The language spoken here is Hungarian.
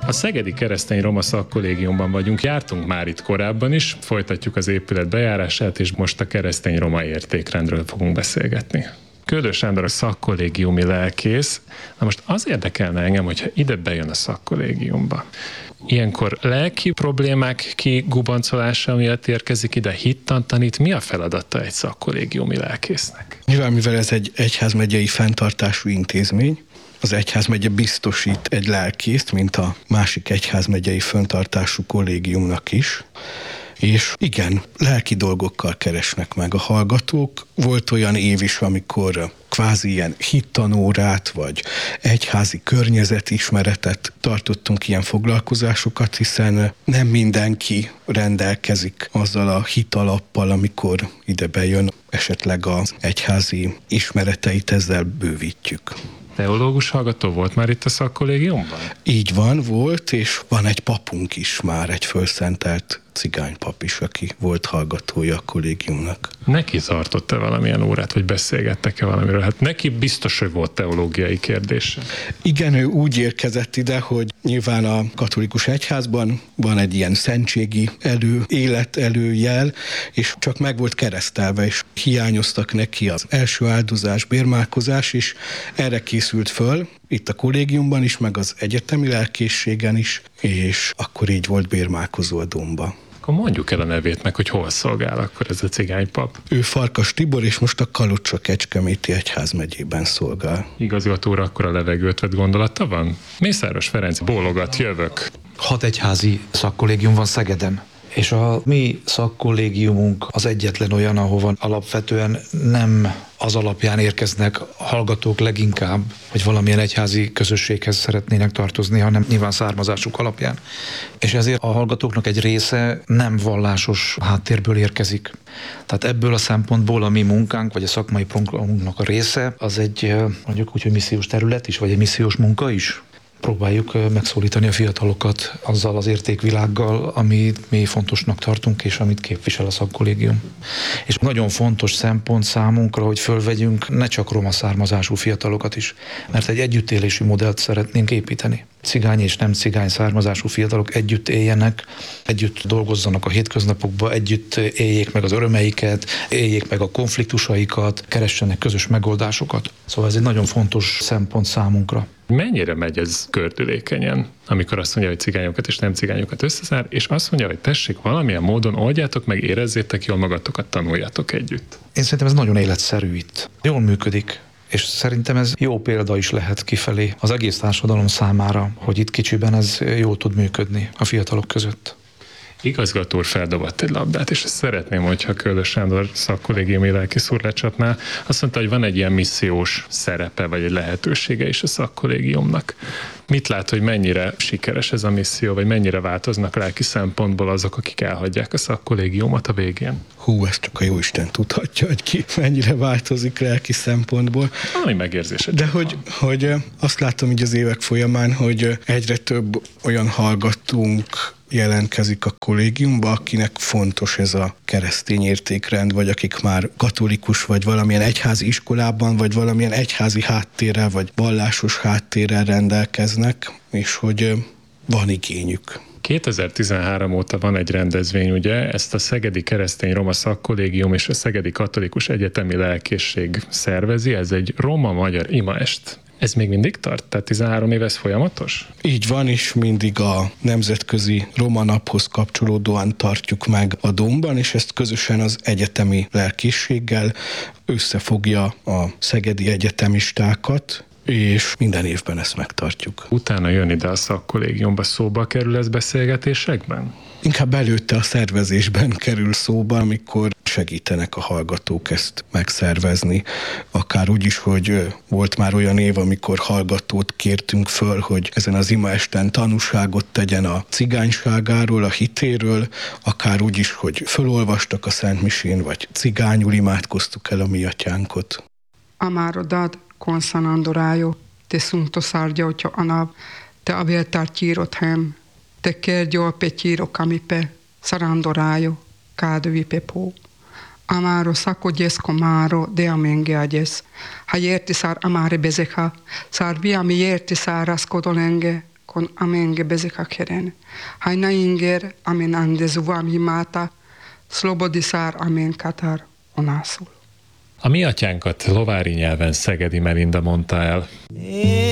A Szegedi Keresztény Roma Szakkollégiumban vagyunk, jártunk már itt korábban is, folytatjuk az épület bejárását, és most a keresztény roma értékrendről fogunk beszélgetni. Köldör Sándor a szakkollégiumi lelkész. Na most az érdekelne engem, hogyha ide bejön a szakkollégiumba. Ilyenkor lelki problémák kigubancolása miatt érkezik ide, hittant tanít, mi a feladata egy szakkollégiumi lelkésznek? Nyilván, mivel ez egy egyházmegyei fenntartású intézmény, az egyházmegye biztosít egy lelkészt, mint a másik egyházmegyei fenntartású kollégiumnak is. És igen, lelki dolgokkal keresnek meg a hallgatók. Volt olyan év is, amikor kvázi ilyen hittanórát, vagy egyházi környezetismeretet tartottunk, ilyen foglalkozásokat, hiszen nem mindenki rendelkezik azzal a hitalappal, amikor ide bejön, esetleg az egyházi ismereteit ezzel bővítjük. Teológus hallgató volt már itt a szakkollégiumban? Így van, volt, és van egy papunk is már, egy fölszentelt cigánypap is, aki volt hallgatója a kollégiumnak. Neki tartott-e valamilyen órát, vagy beszélgettek-e valamiről? Hát neki biztos, hogy volt teológiai kérdése. Igen, ő úgy érkezett ide, hogy nyilván a katolikus egyházban van egy ilyen szentségi előjel, és csak meg volt keresztelve, és hiányoztak neki az első áldozás, bérmálkozás, és erre készült föl, itt a kollégiumban is, meg az egyetemi lelkészségen is, és akkor így volt bérmálkozó a domba. Akkor mondjuk el a nevét meg, hogy hol szolgál akkor ez a cigánypap. Ő Farkas Tibor, és most a Kalocsa-Kecskeméti egyházmegyében szolgál. Igazgatóra akkor a levegőt vett gondolata van? Mészáros Ferenc bólogat, jövök. 6 egyházi szakkollégium van Szegeden. És a mi szakkollégiumunk az egyetlen olyan, ahova alapvetően nem az alapján érkeznek hallgatók leginkább, hogy valamilyen egyházi közösséghez szeretnének tartozni, hanem nyilván származásuk alapján. És ezért a hallgatóknak egy része nem vallásos háttérből érkezik. Tehát ebből a szempontból a mi munkánk, vagy a szakmai programunknak a része, az egy mondjuk úgy, hogy missziós terület is, vagy egy missziós munka is. Próbáljuk megszólítani a fiatalokat azzal az értékvilággal, amit mi fontosnak tartunk, és amit képvisel a szakkollégium. És nagyon fontos szempont számunkra, hogy fölvegyünk ne csak roma származású fiatalokat is, mert egy együttélési modellt szeretnénk építeni. Cigány és nem cigány származású fiatalok együtt éljenek, együtt dolgozzanak a hétköznapokban, együtt éljék meg az örömeiket, éljék meg a konfliktusaikat, keressenek közös megoldásokat. Szóval ez egy nagyon fontos szempont számunkra. Mennyire megy ez gördülékenyen, amikor azt mondja, hogy cigányokat és nem cigányokat összezár, és azt mondja, hogy tessék, valamilyen módon oldjátok meg, érezzétek jól magatokat, tanuljátok együtt. Én szerintem ez nagyon életszerű itt. Jól működik. És szerintem ez jó példa is lehet kifelé az egész társadalom számára, hogy itt kicsiben ez jól tud működni a fiatalok között. Igazgató úr feldobott egy labdát, és szeretném, hogyha Köldör Sándor szakkollégiumi lelkész úr lecsapná. Azt mondta, hogy van egy ilyen missziós szerepe, vagy egy lehetősége is a szakkollégiumnak. Mit lát, hogy mennyire sikeres ez a misszió, vagy mennyire változnak lelki szempontból azok, akik elhagyják a szakkollégiumot a végén? Ezt csak a Jóisten tudhatja, hogy ki mennyire változik lelki szempontból. Ami megérzése. De hogy azt látom így az évek folyamán, hogy egyre több olyan hallgatónk jelentkezik a kollégiumba, akinek fontos ez a keresztény értékrend, vagy akik már katolikus, vagy valamilyen egyházi iskolában, vagy valamilyen egyházi háttérrel, vagy vallásos háttérrel rendelkeznek, és hogy van igényük. 2013 óta van egy rendezvény, ugye, ezt a Szegedi Keresztény Roma Szakkollégium és a Szegedi Katolikus Egyetemi Lelkészség szervezi, ez egy roma-magyar imaest. Ez még mindig tart? Tehát 13 év ez folyamatos? Így van, és mindig a Nemzetközi Roma Naphoz kapcsolódóan tartjuk meg a domban, és ezt közösen az egyetemi lelkészséggel összefogja a szegedi egyetemistákat, és minden évben ezt megtartjuk. Utána jön ide a szakkollégiumba, szóba kerül ez beszélgetésekben? Inkább előtte a szervezésben kerül szóba, amikor segítenek a hallgatók ezt megszervezni. Akár úgy is, hogy volt már olyan év, amikor hallgatót kértünk föl, hogy ezen az imaesten tanúságot tegyen a cigányságáról, a hitéről, akár úgy is, hogy fölolvastak a Szentmisén, vagy cigányul imádkoztuk el a mi atyánkot. Amaro dad konsanandorájo, te sunto sargyautja anav, te aveltár csírothem, te kergyol pe csírok amipe, sarandorájo, kádövipe pó. Amaro szakodjesko máro, de amengeagyes. Ha érti szár amáre bezeha, szár viami érti szár raszkodolenge, con amen gebezik a keren. Hajna inger, amen andezuvam himata, szlobodisár, amen katar onászul. A mi atyánkat lovári nyelven Szegedi Melinda mondta el.